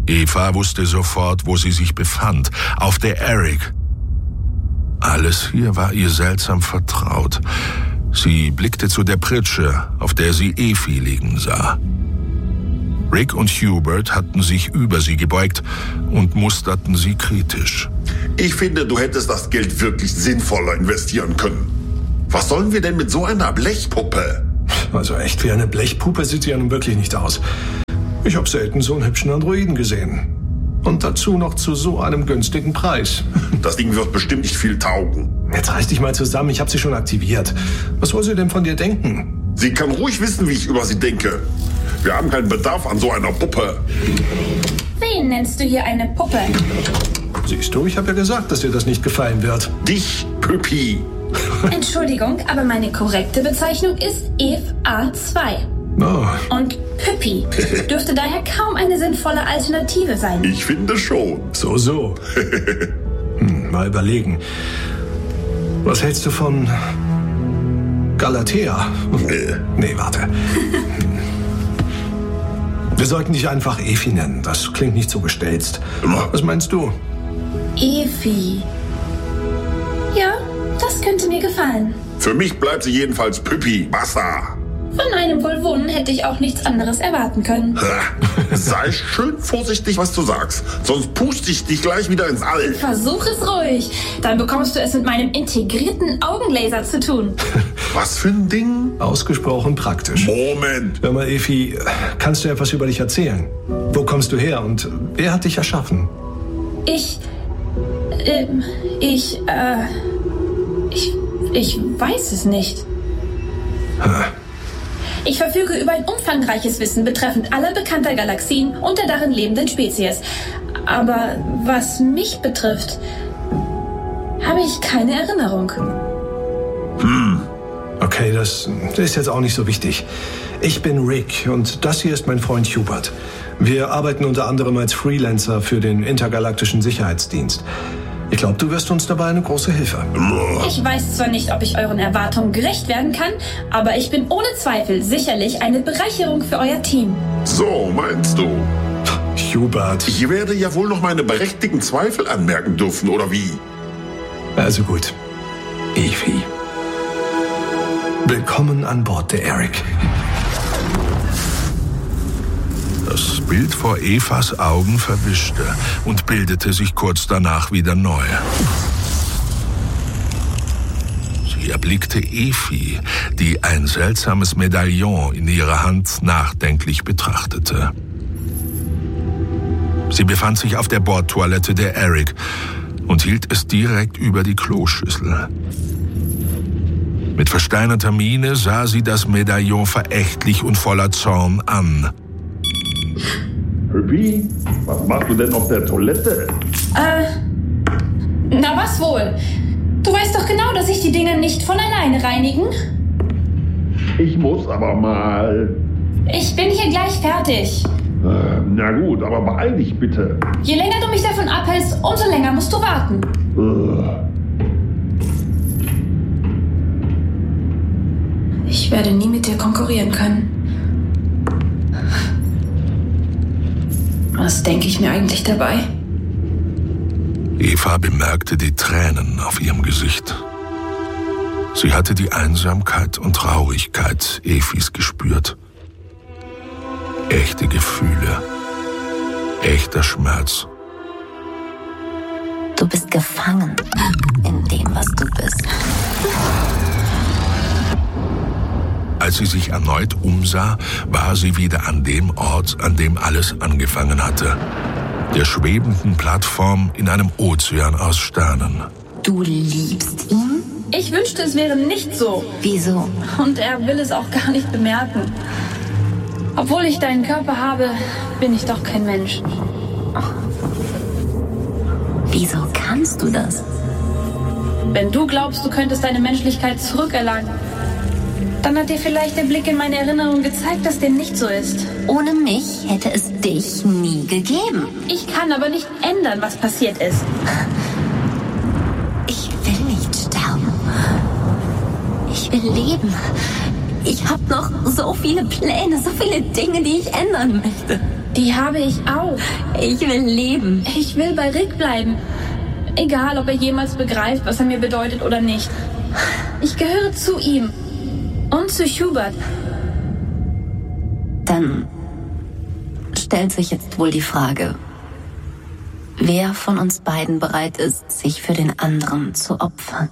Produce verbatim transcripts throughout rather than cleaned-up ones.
Eva wusste sofort, wo sie sich befand. Auf der Eric. Alles hier war ihr seltsam vertraut. Sie blickte zu der Pritsche, auf der sie Effie liegen sah. Rick und Hubert hatten sich über sie gebeugt und musterten sie kritisch. Ich finde, du hättest das Geld wirklich sinnvoller investieren können. Was sollen wir denn mit so einer Blechpuppe? Also echt wie eine Blechpuppe sieht sie ja nun wirklich nicht aus. Ich habe selten so einen hübschen Androiden gesehen. Und dazu noch zu so einem günstigen Preis. Das Ding wird bestimmt nicht viel taugen. Jetzt reiß dich mal zusammen, ich habe sie schon aktiviert. Was soll sie denn von dir denken? Sie kann ruhig wissen, wie ich über sie denke. Wir haben keinen Bedarf an so einer Puppe. Wen nennst du hier eine Puppe? Siehst du, ich habe ja gesagt, dass dir das nicht gefallen wird. Dich, Püppi. Entschuldigung, aber meine korrekte Bezeichnung ist Eve A zwei. Oh. Und Püppi dürfte daher kaum eine sinnvolle Alternative sein. Ich finde schon. So, so. hm, mal überlegen. Was hältst du von Galatea? Nee. Nee, warte. Wir sollten dich einfach Effie nennen. Das klingt nicht so gestelzt. Was meinst du? Effie. Ja, das könnte mir gefallen. Für mich bleibt sie jedenfalls Püppi. Basta. Von einem Wohlwohnen hätte ich auch nichts anderes erwarten können. Sei schön vorsichtig, was du sagst. Sonst puste ich dich gleich wieder ins All. Versuch es ruhig. Dann bekommst du es mit meinem integrierten Augenlaser zu tun. Was für ein Ding? Ausgesprochen praktisch. Moment. Hör mal, Effie, kannst du etwas über dich erzählen? Wo kommst du her und wer hat dich erschaffen? Ich... Äh, ich, äh... Ich... Ich weiß es nicht. Hm. Ich verfüge über ein umfangreiches Wissen betreffend aller bekannter Galaxien und der darin lebenden Spezies. Aber was mich betrifft, habe ich keine Erinnerung. Hm. Okay, das, das ist jetzt auch nicht so wichtig. Ich bin Rick und das hier ist mein Freund Hubert. Wir arbeiten unter anderem als Freelancer für den Intergalaktischen Sicherheitsdienst. Ich glaube, du wirst uns dabei eine große Hilfe. Ich weiß zwar nicht, ob ich euren Erwartungen gerecht werden kann, aber ich bin ohne Zweifel sicherlich eine Bereicherung für euer Team. So, meinst du? Hubert. Ich werde ja wohl noch meine berechtigten Zweifel anmerken dürfen, oder wie? Also gut. Effie. Willkommen an Bord der Eric. Das Bild vor Evas Augen verwischte und bildete sich kurz danach wieder neu. Sie erblickte Effie, die ein seltsames Medaillon in ihrer Hand nachdenklich betrachtete. Sie befand sich auf der Bordtoilette der Eric und hielt es direkt über die Kloschüssel. Mit versteinerter Miene sah sie das Medaillon verächtlich und voller Zorn an. Püppi, was machst du denn auf der Toilette? Äh, na was wohl? Du weißt doch genau, dass sich die Dinger nicht von alleine reinigen. Ich muss aber mal... Ich bin hier gleich fertig. Äh, na gut, aber beeil dich bitte. Je länger du mich davon abhältst, umso länger musst du warten. Äh. Ich werde nie mit dir konkurrieren können. Was denke ich mir eigentlich dabei? Eva bemerkte die Tränen auf ihrem Gesicht. Sie hatte die Einsamkeit und Traurigkeit Effis gespürt. Echte Gefühle, echter Schmerz. Du bist gefangen in dem, was du bist. Als sie sich erneut umsah, war sie wieder an dem Ort, an dem alles angefangen hatte. Der schwebenden Plattform in einem Ozean aus Sternen. Du liebst ihn? Ich wünschte, es wäre nicht so. Wieso? Und er will es auch gar nicht bemerken. Obwohl ich deinen Körper habe, bin ich doch kein Mensch. Wieso kannst du das? Wenn du glaubst, du könntest deine Menschlichkeit zurückerlangen, dann hat dir vielleicht der Blick in meine Erinnerung gezeigt, dass dem nicht so ist. Ohne mich hätte es dich nie gegeben. Ich kann aber nicht ändern, was passiert ist. Ich will nicht sterben. Ich will leben. Ich habe noch so viele Pläne, so viele Dinge, die ich ändern möchte. Die habe ich auch. Ich will leben. Ich will bei Rick bleiben. Egal, ob er jemals begreift, was er mir bedeutet oder nicht. Ich gehöre zu ihm. Und zu Hubert. Dann stellt sich jetzt wohl die Frage, wer von uns beiden bereit ist, sich für den anderen zu opfern.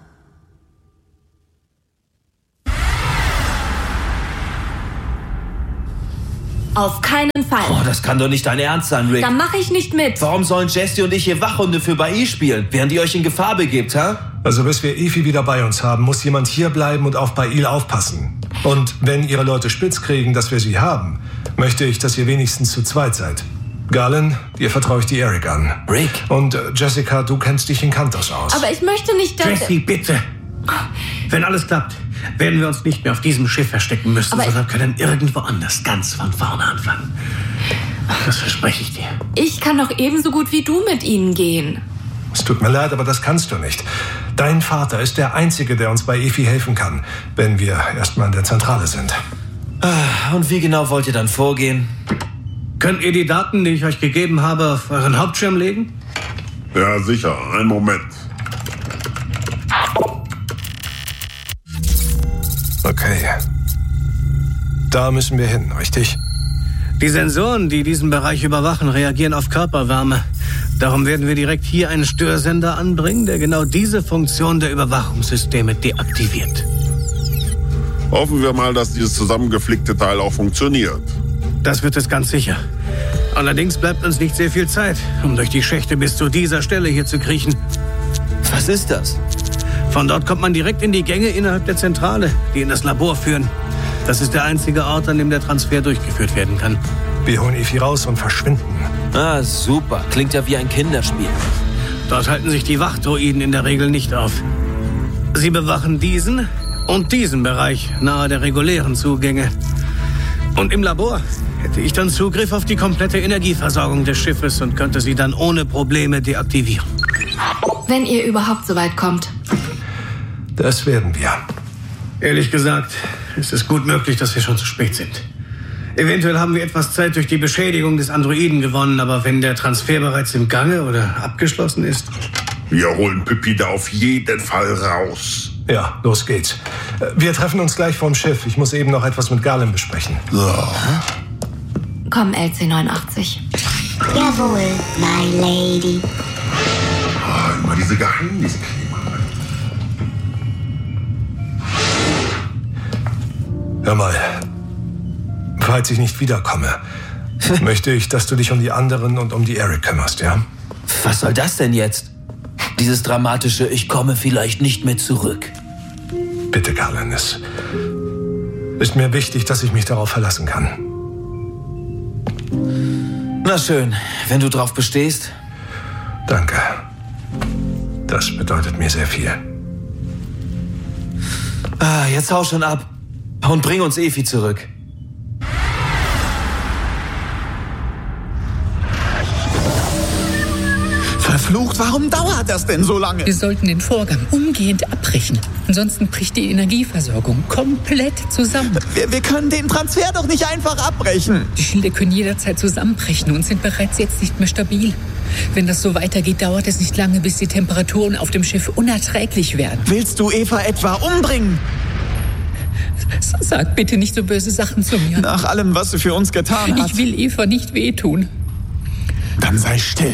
Auf keinen Fall. Oh, das kann doch nicht dein Ernst sein, Rick. Da mache ich nicht mit. Warum sollen Jesse und ich hier Wachhunde für Bail spielen, während ihr euch in Gefahr begebt, ha? Also bis wir Efi wieder bei uns haben, muss jemand hier bleiben und auf Bail aufpassen. Und wenn ihre Leute spitz kriegen, dass wir sie haben, möchte ich, dass ihr wenigstens zu zweit seid. Galen, dir vertraue ich die Eric an. Rick. Und äh, Jessica, du kennst dich in Kantos aus. Aber ich möchte nicht, dass... Jesse, bitte. Wenn alles klappt, werden wir uns nicht mehr auf diesem Schiff verstecken müssen, Aber sondern können irgendwo anders ganz von vorne anfangen. Das verspreche ich dir. Ich kann doch ebenso gut wie du mit ihnen gehen. Es tut mir leid, aber das kannst du nicht. Dein Vater ist der Einzige, der uns bei Efi helfen kann, wenn wir erstmal in der Zentrale sind. Und wie genau wollt ihr dann vorgehen? Könnt ihr die Daten, die ich euch gegeben habe, auf euren Hauptschirm legen? Ja, sicher. Einen Moment. Okay. Da müssen wir hin, richtig? Die Sensoren, die diesen Bereich überwachen, reagieren auf Körperwärme. Darum werden wir direkt hier einen Störsender anbringen, der genau diese Funktion der Überwachungssysteme deaktiviert. Hoffen wir mal, dass dieses zusammengeflickte Teil auch funktioniert. Das wird es ganz sicher. Allerdings bleibt uns nicht sehr viel Zeit, um durch die Schächte bis zu dieser Stelle hier zu kriechen. Was ist das? Von dort kommt man direkt in die Gänge innerhalb der Zentrale, die in das Labor führen. Das ist der einzige Ort, an dem der Transfer durchgeführt werden kann. Wir holen Efi raus und verschwinden. Ah, super. Klingt ja wie ein Kinderspiel. Dort halten sich die Wachdroiden in der Regel nicht auf. Sie bewachen diesen und diesen Bereich nahe der regulären Zugänge. Und im Labor hätte ich dann Zugriff auf die komplette Energieversorgung des Schiffes und könnte sie dann ohne Probleme deaktivieren. Wenn ihr überhaupt so weit kommt. Das werden wir. Ehrlich gesagt, ist es gut möglich, dass wir schon zu spät sind. Eventuell haben wir etwas Zeit durch die Beschädigung des Androiden gewonnen, aber wenn der Transfer bereits im Gange oder abgeschlossen ist... Wir holen Pippi da auf jeden Fall raus. Ja, los geht's. Wir treffen uns gleich vorm Schiff. Ich muss eben noch etwas mit Galen besprechen. So. Komm, L C neunundachtzig. Jawohl, my lady. Oh, immer diese Geheimniskrämer. Hör mal, falls ich nicht wiederkomme, möchte ich, dass du dich um die anderen und um die Eric kümmerst, ja? Was soll das denn jetzt? Dieses dramatische, ich komme vielleicht nicht mehr zurück. Bitte, Galen, es ist mir wichtig, dass ich mich darauf verlassen kann. Na schön, wenn du drauf bestehst. Danke. Das bedeutet mir sehr viel. Ah, jetzt hau schon ab und bring uns Efi zurück. Verflucht, warum dauert das denn so lange? Wir sollten den Vorgang umgehend abbrechen. Ansonsten bricht die Energieversorgung komplett zusammen. Wir, wir können den Transfer doch nicht einfach abbrechen. Die Schilde können jederzeit zusammenbrechen und sind bereits jetzt nicht mehr stabil. Wenn das so weitergeht, dauert es nicht lange, bis die Temperaturen auf dem Schiff unerträglich werden. Willst du Eva etwa umbringen? Sag bitte nicht so böse Sachen zu mir. Nach allem, was sie für uns getan hat. Ich will Eva nicht wehtun. Dann sei still.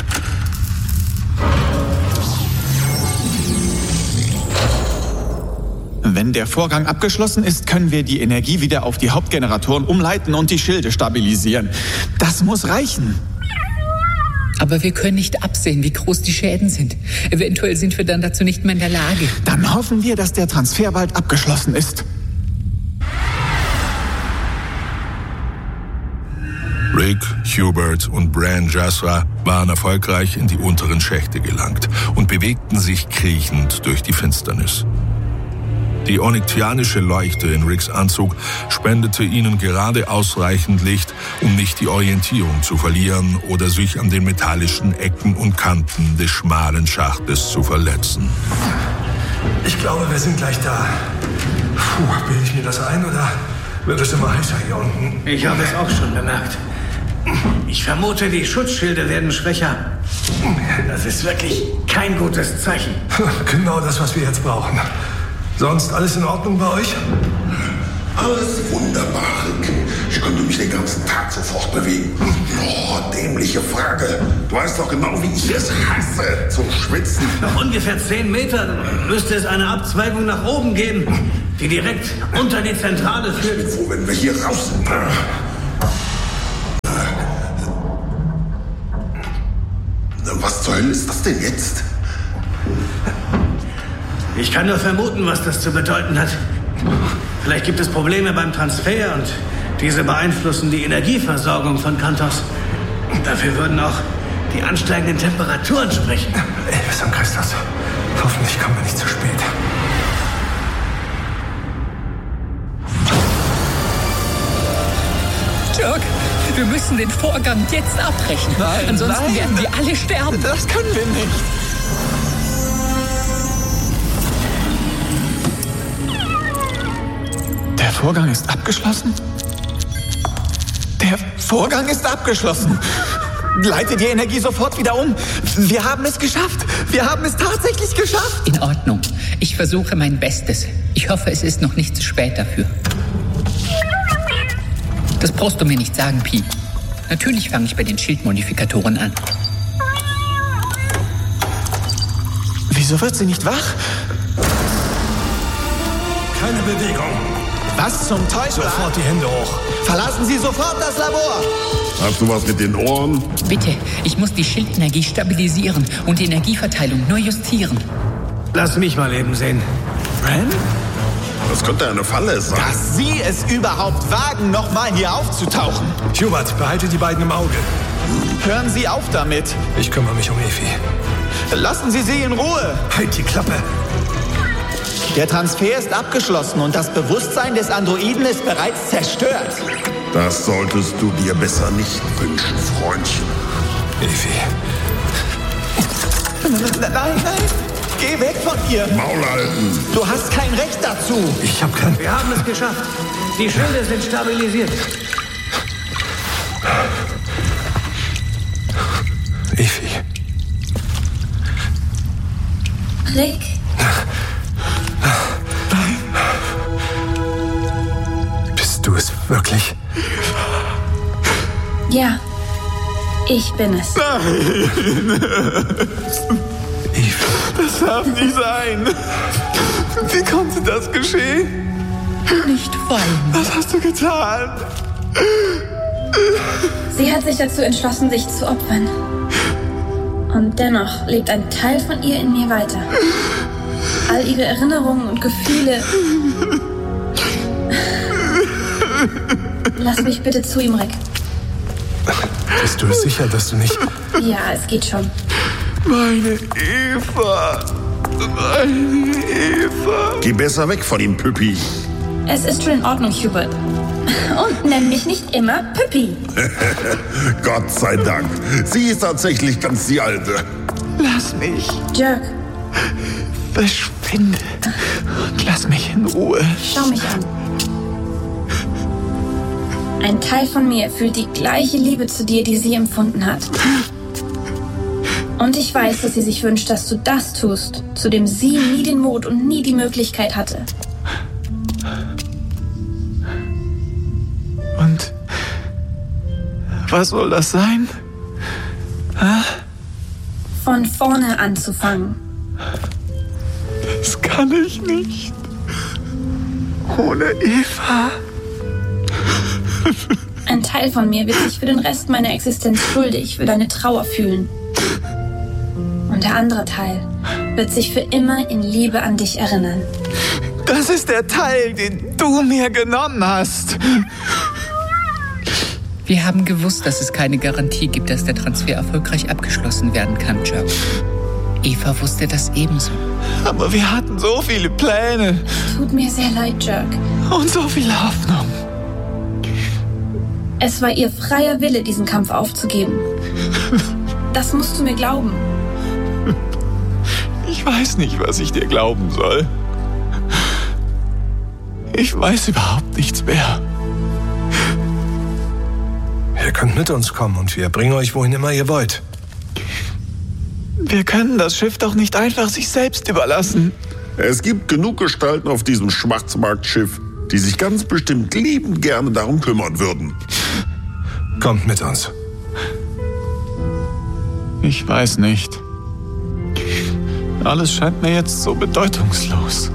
Wenn der Vorgang abgeschlossen ist, können wir die Energie wieder auf die Hauptgeneratoren umleiten und die Schilde stabilisieren. Das muss reichen. Aber wir können nicht absehen, wie groß die Schäden sind. Eventuell sind wir dann dazu nicht mehr in der Lage. Dann hoffen wir, dass der Transfer bald abgeschlossen ist. Rick, Hubert und Bran Jasra waren erfolgreich in die unteren Schächte gelangt und bewegten sich kriechend durch die Finsternis. Die onyctianische Leuchte in Ricks Anzug spendete ihnen gerade ausreichend Licht, um nicht die Orientierung zu verlieren oder sich an den metallischen Ecken und Kanten des schmalen Schachtes zu verletzen. Ich glaube, wir sind gleich da. Puh, bilde ich mir das ein oder wird es immer heißer hier unten? Ich habe es auch schon bemerkt. Ich vermute, die Schutzschilde werden schwächer. Das ist wirklich kein gutes Zeichen. Genau das, was wir jetzt brauchen. Sonst alles in Ordnung bei euch? Alles wunderbar, Rick. Ich könnte mich den ganzen Tag so fortbewegen. Oh, dämliche Frage. Du weißt doch genau, wie ich es hasse, zu schwitzen. Noch ungefähr zehn Meter müsste es eine Abzweigung nach oben geben, die direkt unter die Zentrale führt. Ich bin froh, wenn wir hier raus sind. Was zur Hölle ist das denn jetzt? Ich kann nur vermuten, was das zu bedeuten hat. Vielleicht gibt es Probleme beim Transfer und diese beeinflussen die Energieversorgung von Kantos. Dafür würden auch die ansteigenden Temperaturen sprechen. Elvis und Christus, hoffentlich kommen wir nicht zu spät. Dirk, wir müssen den Vorgang jetzt abbrechen. Nein, Ansonsten nein. werden wir alle sterben. Das können wir nicht. Der Vorgang ist abgeschlossen? Der Vorgang ist abgeschlossen. Leite die Energie sofort wieder um. Wir haben es geschafft. Wir haben es tatsächlich geschafft. In Ordnung. Ich versuche mein Bestes. Ich hoffe, es ist noch nicht zu spät dafür. Das brauchst du mir nicht sagen, Pi. Natürlich fange ich bei den Schildmodifikatoren an. Wieso wird sie nicht wach? Keine Bewegung. Was zum Teufel? Sofort die Hände hoch. Verlassen Sie sofort das Labor. Hast du was mit den Ohren? Bitte, ich muss die Schildenergie stabilisieren und die Energieverteilung nur justieren. Lass mich mal eben sehen. Ren? Das könnte eine Falle sein. Dass Sie es überhaupt wagen, nochmal hier aufzutauchen. Hubert, behalte die beiden im Auge. Hören Sie auf damit. Ich kümmere mich um Efi. Lassen Sie sie in Ruhe. Halt die Klappe. Der Transfer ist abgeschlossen und das Bewusstsein des Androiden ist bereits zerstört. Das solltest du dir besser nicht wünschen, Freundchen. Efi. Nein, nein. Geh weg von ihr. Maul halten. Du hast kein Recht dazu. Ich hab kein... Wir haben es geschafft. Die Schilde sind stabilisiert. Efi. Rick? Bist du es wirklich? Ja, ich bin es. Nein. Efi. Das darf nicht sein. Wie konnte das geschehen? Nicht weinen. Was hast du getan? Sie hat sich dazu entschlossen, sich zu opfern. Und dennoch lebt ein Teil von ihr in mir weiter. All ihre Erinnerungen und Gefühle. Lass mich bitte zu ihm, Rick. Bist du sicher, dass du nicht... Ja, es geht schon. Meine Eva. Meine Eva. Geh besser weg von ihm, Püppi. Es ist schon in Ordnung, Hubert. Und nenn mich nicht immer Püppi. Gott sei Dank. Sie ist tatsächlich ganz die Alte. Lass mich. Dirk, Verschwinde. Und lass mich in Ruhe. schau mich an. Ein Teil von mir fühlt die gleiche Liebe zu dir, die sie empfunden hat. Und ich weiß, dass sie sich wünscht, dass du das tust, zu dem sie nie den Mut und nie die Möglichkeit hatte. Und was soll das sein? Hä? Von vorne anzufangen. Das kann ich nicht. Ohne Eva. Ein Teil von mir wird sich für den Rest meiner Existenz schuldig für deine Trauer fühlen. Und der andere Teil wird sich für immer in Liebe an dich erinnern. Das ist der Teil, den du mir genommen hast. Wir haben gewusst, dass es keine Garantie gibt, dass der Transfer erfolgreich abgeschlossen werden kann, Dirk. Eva wusste das ebenso. Aber wir hatten so viele Pläne. Tut mir sehr leid, Dirk. Und so viel Hoffnung. Es war ihr freier Wille, diesen Kampf aufzugeben. Das musst du mir glauben. Ich weiß nicht, was ich dir glauben soll. Ich weiß überhaupt nichts mehr. Ihr könnt mit uns kommen und wir bringen euch wohin immer ihr wollt. Wir können das Schiff doch nicht einfach sich selbst überlassen. Es gibt genug Gestalten auf diesem Schwarzmarktschiff, die sich ganz bestimmt liebend gerne darum kümmern würden. Kommt mit uns. Ich weiß nicht. Alles scheint mir jetzt so bedeutungslos.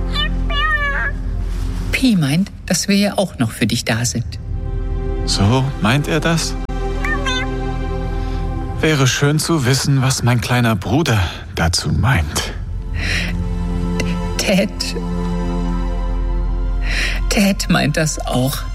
Pi meint, dass wir ja auch noch für dich da sind. So meint er das? Wäre schön zu wissen, was mein kleiner Bruder dazu meint. Ted. Ted meint das auch.